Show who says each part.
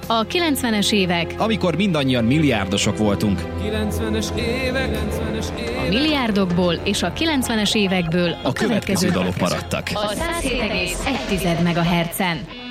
Speaker 1: A 90-es évek,
Speaker 2: amikor mindannyian milliárdosok voltunk.
Speaker 3: 90-es évek.
Speaker 1: a milliárdokból és a 90-es évekből
Speaker 2: A következő dalok maradtak.
Speaker 1: A 107,1 MHz-en.